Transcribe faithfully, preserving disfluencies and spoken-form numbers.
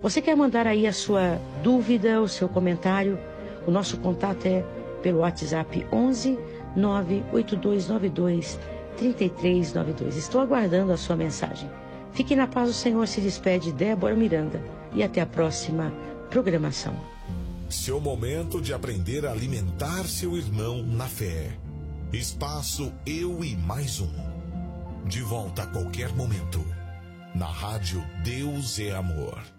Você quer mandar aí a sua dúvida, o seu comentário? O nosso contato é pelo WhatsApp onze nove oito dois nove dois três três nove dois. Estou aguardando a sua mensagem. Fique na paz do Senhor, se despede Débora Miranda e até a próxima programação. Seu momento de aprender a alimentar seu irmão na fé. Espaço Eu e Mais Um. De volta a qualquer momento. Na rádio Deus é Amor.